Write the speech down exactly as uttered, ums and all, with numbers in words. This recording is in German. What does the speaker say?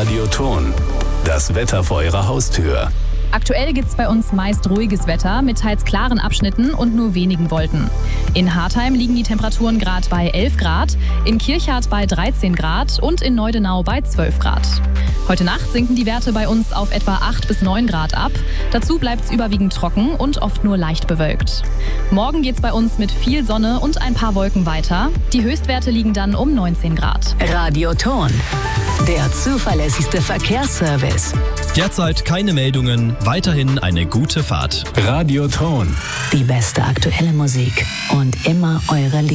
Radioton. Das Wetter vor Ihrer Haustür. Aktuell gibt es bei uns meist ruhiges Wetter mit teils klaren Abschnitten und nur wenigen Wolken. In Hartheim liegen die Temperaturen gerade bei elf Grad, in Kirchhardt bei dreizehn Grad und in Neudenau bei zwölf Grad. Heute Nacht sinken die Werte bei uns auf etwa acht bis neun Grad ab. Dazu bleibt es überwiegend trocken und oft nur leicht bewölkt. Morgen geht es bei uns mit viel Sonne und ein paar Wolken weiter. Die Höchstwerte liegen dann um neunzehn Grad. Radioton, der zuverlässigste Verkehrsservice. Derzeit keine Meldungen, weiterhin eine gute Fahrt. Radioton. Die beste aktuelle Musik und immer eure Liebe.